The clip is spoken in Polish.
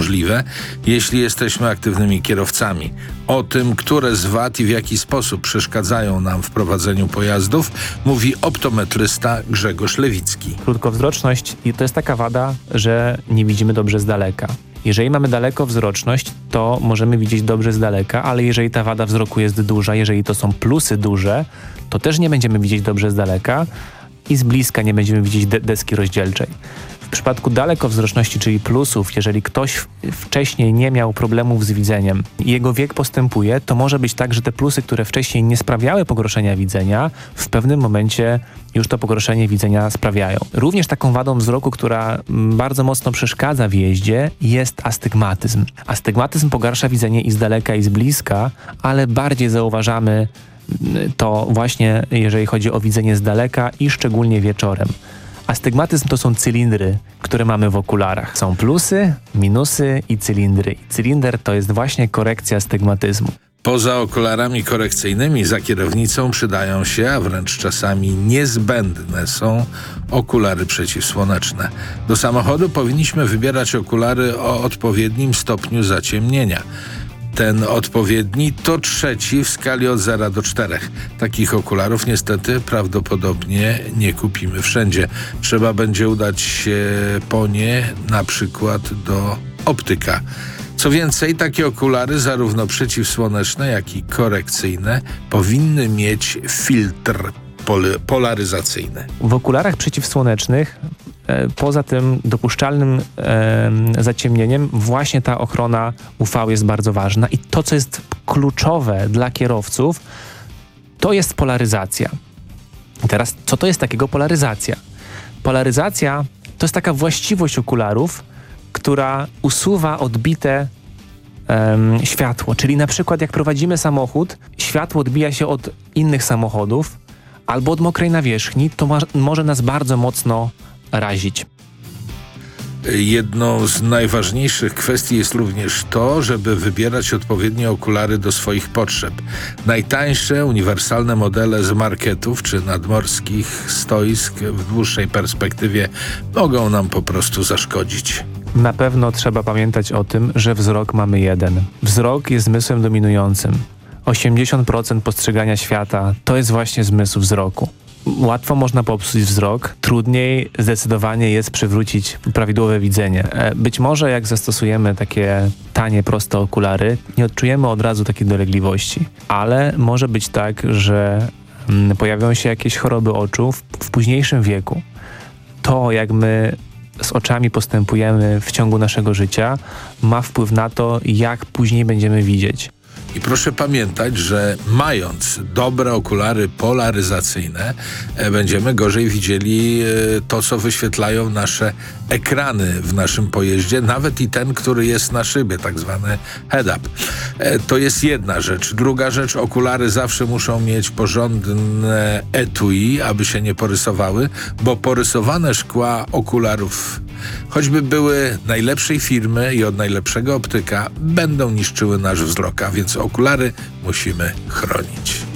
możliwe, jeśli jesteśmy aktywnymi kierowcami. O tym, które z wad i w jaki sposób przeszkadzają nam w prowadzeniu pojazdów, mówi optometrysta Grzegorz Lewicki. Krótkowzroczność to jest taka wada, że nie widzimy dobrze z daleka. Jeżeli mamy dalekowzroczność, to możemy widzieć dobrze z daleka, ale jeżeli ta wada wzroku jest duża, jeżeli to są plusy duże, to też nie będziemy widzieć dobrze z daleka i z bliska nie będziemy widzieć deski rozdzielczej. W przypadku dalekowzroczności, czyli plusów, jeżeli ktoś wcześniej nie miał problemów z widzeniem i jego wiek postępuje, to może być tak, że te plusy, które wcześniej nie sprawiały pogorszenia widzenia, w pewnym momencie już to pogorszenie widzenia sprawiają. Również taką wadą wzroku, która bardzo mocno przeszkadza w jeździe, jest astygmatyzm. Astygmatyzm pogarsza widzenie i z daleka, i z bliska, ale bardziej zauważamy to właśnie, jeżeli chodzi o widzenie z daleka i szczególnie wieczorem. Astygmatyzm to są cylindry, które mamy w okularach. Są plusy, minusy i cylindry. I cylinder to jest właśnie korekcja astygmatyzmu. Poza okularami korekcyjnymi za kierownicą przydają się, a wręcz czasami niezbędne są okulary przeciwsłoneczne. Do samochodu powinniśmy wybierać okulary o odpowiednim stopniu zaciemnienia. Ten odpowiedni to 3 w skali od 0 do 4. Takich okularów niestety prawdopodobnie nie kupimy wszędzie. Trzeba będzie udać się po nie na przykład do optyka. Co więcej, takie okulary, zarówno przeciwsłoneczne, jak i korekcyjne, powinny mieć filtr polaryzacyjny. W okularach przeciwsłonecznych poza tym dopuszczalnym zaciemnieniem właśnie ta ochrona UV jest bardzo ważna i to, co jest kluczowe dla kierowców, to jest polaryzacja. I teraz, co to jest takiego polaryzacja? Polaryzacja to jest taka właściwość okularów, która usuwa odbite światło, czyli na przykład jak prowadzimy samochód, światło odbija się od innych samochodów albo od mokrej nawierzchni, to może nas bardzo mocno razić. Jedną z najważniejszych kwestii jest również to, żeby wybierać odpowiednie okulary do swoich potrzeb. Najtańsze, uniwersalne modele z marketów czy nadmorskich stoisk w dłuższej perspektywie mogą nam po prostu zaszkodzić. Na pewno trzeba pamiętać o tym, że wzrok mamy jeden. Wzrok jest zmysłem dominującym. 80% postrzegania świata to jest właśnie zmysł wzroku. Łatwo można popsuć wzrok, trudniej zdecydowanie jest przywrócić prawidłowe widzenie. Być może jak zastosujemy takie tanie, proste okulary, nie odczujemy od razu takiej dolegliwości, ale może być tak, że pojawią się jakieś choroby oczu w późniejszym wieku. To, jak my z oczami postępujemy w ciągu naszego życia, ma wpływ na to, jak później będziemy widzieć. I proszę pamiętać, że mając dobre okulary polaryzacyjne, będziemy gorzej widzieli to, co wyświetlają nasze ekrany w naszym pojeździe, nawet i ten, który jest na szybie, tak zwany head-up. To jest jedna rzecz. Druga rzecz, okulary zawsze muszą mieć porządne etui, aby się nie porysowały, bo porysowane szkła okularów, choćby były najlepszej firmy i od najlepszego optyka, będą niszczyły nasz wzrok, a więc okulary musimy chronić.